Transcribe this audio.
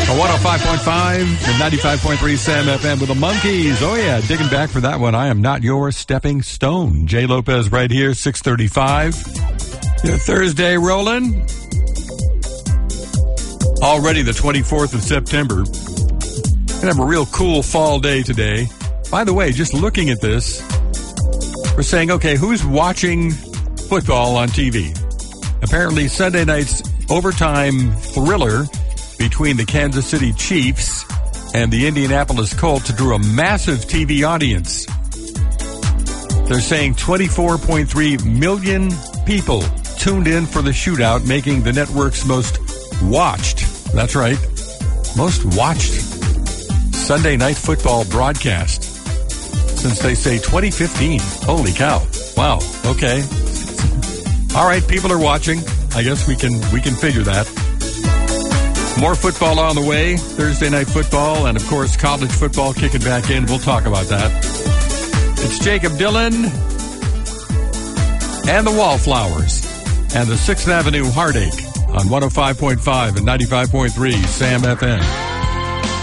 105.5 and 95.3 Sam FM with the Monkees. Oh, yeah, digging back for that one. I Am Not Your Stepping Stone. Jay Lopez right here, 6:35. Thursday rolling. Already the 24th of September. Gonna have a real cool fall day today. By the way, just looking at this, we're saying, okay, who's watching football on TV? Apparently Sunday night's overtime thriller between the Kansas City Chiefs and the Indianapolis Colts drew a massive TV audience. They're saying 24.3 million people tuned in for the shootout, making the network's most watched, that's right, most watched Sunday night football broadcast since they say 2015. Holy cow. Wow. Okay. All right, people are watching. I guess we can figure that. More football on the way, Thursday night football, and of course college football kicking back in. We'll talk about that. It's Jacob Dylan and the Wallflowers and the 6th Avenue Heartache on 105.5 and 95.3 Sam FM.